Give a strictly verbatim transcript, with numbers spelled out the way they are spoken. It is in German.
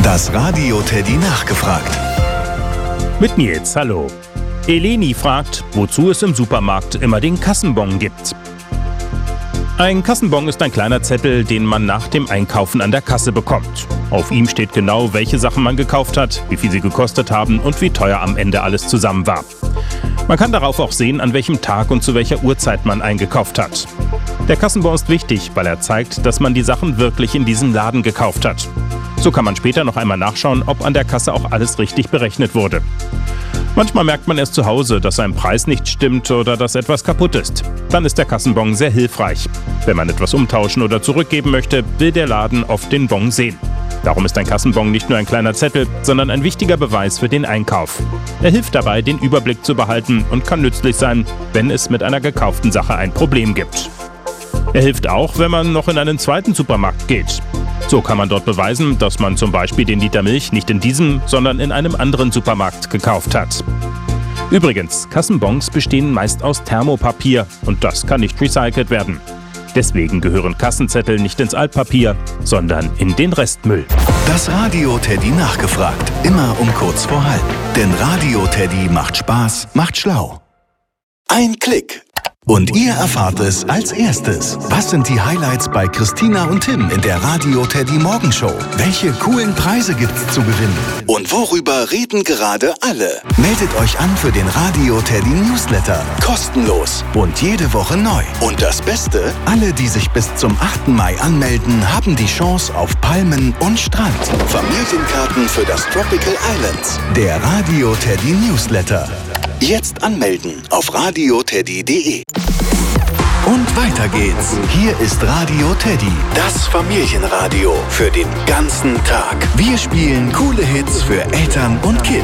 Das Radio Teddy nachgefragt. Mit Nils, hallo. Eleni fragt, wozu es im Supermarkt immer den Kassenbon gibt. Ein Kassenbon ist ein kleiner Zettel, den man nach dem Einkaufen an der Kasse bekommt. Auf ihm steht genau, welche Sachen man gekauft hat, wie viel sie gekostet haben und wie teuer am Ende alles zusammen war. Man kann darauf auch sehen, an welchem Tag und zu welcher Uhrzeit man eingekauft hat. Der Kassenbon ist wichtig, weil er zeigt, dass man die Sachen wirklich in diesem Laden gekauft hat. So kann man später noch einmal nachschauen, ob an der Kasse auch alles richtig berechnet wurde. Manchmal merkt man erst zu Hause, dass ein Preis nicht stimmt oder dass etwas kaputt ist. Dann ist der Kassenbon sehr hilfreich. Wenn man etwas umtauschen oder zurückgeben möchte, will der Laden oft den Bon sehen. Darum ist ein Kassenbon nicht nur ein kleiner Zettel, sondern ein wichtiger Beweis für den Einkauf. Er hilft dabei, den Überblick zu behalten und kann nützlich sein, wenn es mit einer gekauften Sache ein Problem gibt. Er hilft auch, wenn man noch in einen zweiten Supermarkt geht. So kann man dort beweisen, dass man zum Beispiel den Liter Milch nicht in diesem, sondern in einem anderen Supermarkt gekauft hat. Übrigens, Kassenbons bestehen meist aus Thermopapier und das kann nicht recycelt werden. Deswegen gehören Kassenzettel nicht ins Altpapier, sondern in den Restmüll. Das Radio Teddy nachgefragt. Immer um kurz vor halb. Denn Radio Teddy macht Spaß, macht schlau. Ein Klick. Und ihr erfahrt es als erstes. Was sind die Highlights bei Christina und Tim in der Radio Teddy Morgenshow? Welche coolen Preise gibt's zu gewinnen? Und worüber reden gerade alle? Meldet euch an für den Radio Teddy Newsletter. Kostenlos und jede Woche neu. Und das Beste? Alle, die sich bis zum achten Mai anmelden, haben die Chance auf Palmen und Strand. Familienkarten für das Tropical Islands. Der Radio Teddy Newsletter. Jetzt anmelden auf radio teddy punkt de. Und weiter geht's. Hier ist Radio Teddy, das Familienradio für den ganzen Tag. Wir spielen coole Hits für Eltern und Kids.